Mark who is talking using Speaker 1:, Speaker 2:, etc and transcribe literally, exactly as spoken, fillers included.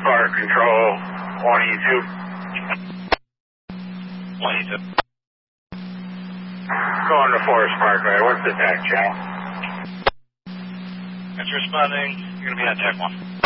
Speaker 1: Park Control, one E two.
Speaker 2: one E two.
Speaker 1: Going to Forest Parkway. What's the tech channel?
Speaker 2: It's responding. You're going to be on tech one.